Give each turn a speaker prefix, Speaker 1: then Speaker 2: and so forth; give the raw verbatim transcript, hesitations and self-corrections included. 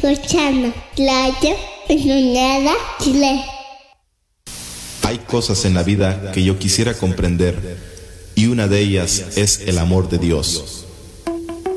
Speaker 1: escuchando Radio Unidad Chile.
Speaker 2: Hay cosas en la vida que yo quisiera comprender, y una de ellas es el amor de Dios.